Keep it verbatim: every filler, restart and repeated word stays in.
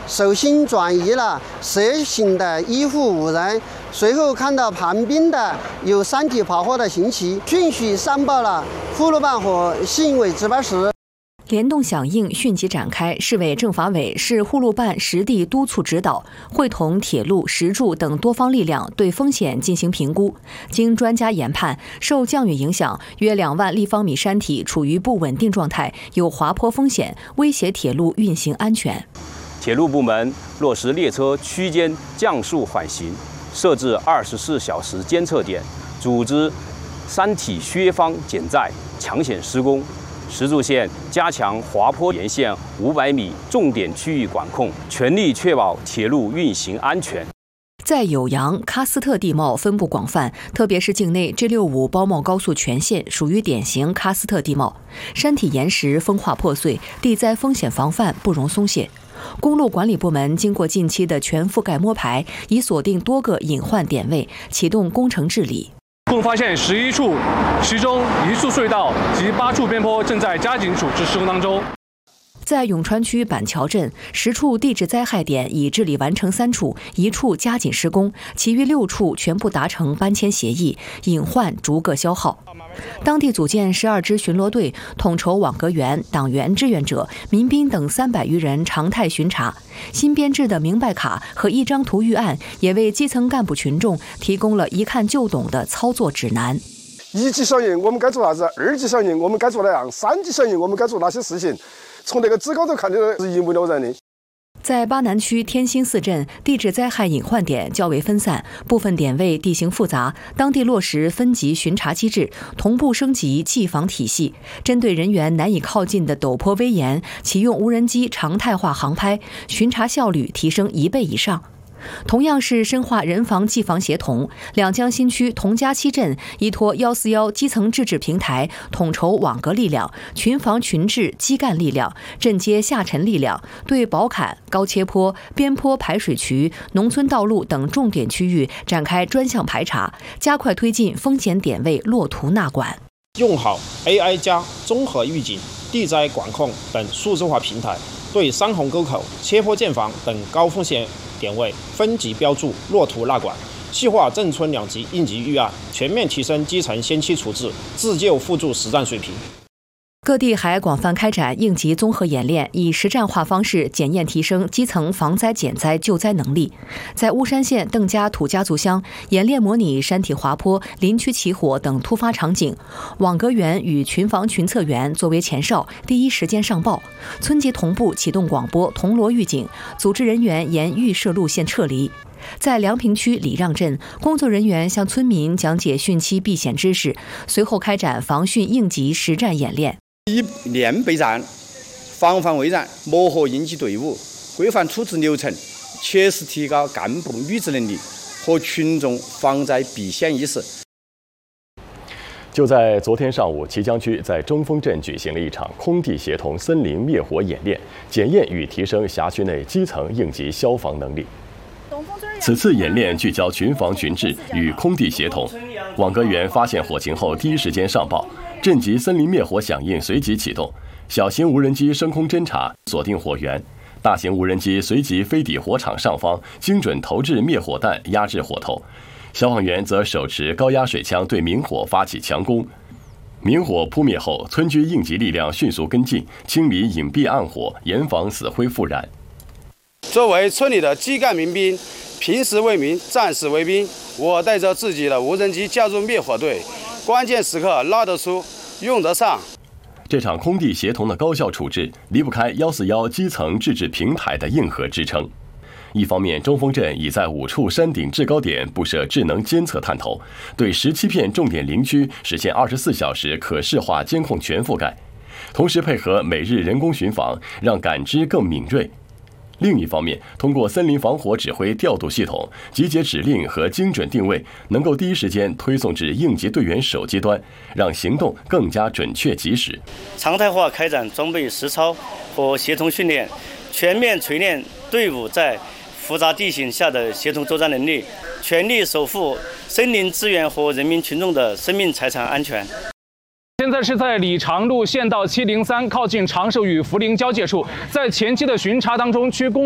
手心转移了蛇形的衣服无人，随后看到旁边的有山体爬坡的行旗，迅速上报了呼噜办和信委值班室。 联动响应，迅即展开。市委政法委、市呼噜办实地督促指导，会同铁路、石柱等多方力量对风险进行评估。经专家研判，受降雨影响，约两万立方米山体处于不稳定状态，有滑坡风险，威胁铁路运行安全。 铁路部门落实列车区间降速缓行，设置二十四小时监测点，组织山体削方减载，抢险施工。石柱线加强滑坡沿线五百米重点区域管控，全力确保铁路运行安全。 在酉阳，喀斯特地貌分布广泛，特别是境内 G 六十五 包贸高速全线属于典型喀斯特地貌，山体岩石风化破碎，地灾风险防范不容松懈。公路管理部门经过近期的全覆盖摸排，已锁定多个隐患点位，启动工程治理。 共发现十一处，其中一处隧道及八处边坡正在加紧处置施工当中。 在永川区板桥镇，十处地质灾害点已治理完成三处，一处加紧施工，其余六处全部达成搬迁协议，隐患逐个消耗。当地组建十二支巡逻队，统筹网格员、党员、志愿者、民兵等三百余人常态巡查。新编制的明白卡和一张图预案，也为基层干部群众提供了一看就懂的操作指南。 一级响应我们该做啥子，二级响应我们该做哪样，三级响应我们该做哪些事情，从那个指高头看的是一目了然的。 在巴南区天兴四镇，地质灾害隐患点较为分散，部分点位地形复杂，当地落实分级巡查机制，同步升级技防体系，针对人员难以靠近的陡坡危岩，启用无人机常态化航拍，巡查效率提升一倍以上。同样是深化人防技防协同，两江新区同佳七镇依托一四一基层自治平台，统筹网格力量、群防群治基干力量、镇街下沉力量，对宝坎、高切坡、边坡排水渠、农村道路等重点区域展开专项排查，加快推进风险点位落图纳管。 用好 A I 加综合预警、地灾管控等数字化平台，对山洪沟口、切坡建房等高风险点位分级标注、落图纳管，细化镇村两级应急预案，全面提升基层先期处置、自救互助实战水平。 各地还广泛开展应急综合演练，以实战化方式检验提升基层防灾减灾救灾能力。在巫山县邓家土家族乡，演练模拟山体滑坡、林区起火等突发场景，网格员与群防群测员作为前哨，第一时间上报，村级同步启动广播铜锣预警，组织人员沿预设路线撤离。在梁平区礼让镇，工作人员向村民讲解汛期避险知识，随后开展防汛应急实战演练。 以练备战、防范未然、磨合应急队伍、规范处置流程，切实提高干部履职能力和群众防灾避险意识。 就在昨天上午，綦江区在中峰镇举行了一场空地协同森林灭火演练，检验与提升辖区内基层应急消防能力。此次演练聚焦群防群治与空地协同，网格员发现火情后第一时间上报，镇级森林灭火响应随即启动，小型无人机升空侦察锁定火源，大型无人机随即飞抵火场上方，精准投掷灭火弹压制火头，消防员则手持高压水枪对明火发起强攻。明火扑灭后，村居应急力量迅速跟进，清理隐蔽暗火，严防死灰复燃。 作为村里的基干民兵，平时为民，战时为兵，我带着自己的无人机加入灭火队，关键时刻拉得出，用得上。 这场空地协同的高效处置，离不开一四一基层自治平台的硬核支撑。一方面，中峰镇已在五处山顶制高点布设智能监测探头，对十七片重点林区实现二十四小时可视化监控全覆盖，同时配合每日人工巡防，让感知更敏锐。另一方面，通过森林防火指挥调度系统，集结指令和精准定位，能够第一时间推送至应急队员手机端，让行动更加准确及时。 常态化开展装备实操和协同训练，全面锤炼队伍在复杂地形下的协同作战能力，全力守护森林资源和人民群众的生命财产安全。 现在是在李长路县道七零三靠近长寿与涪陵交界处，在前期的巡查当中，区公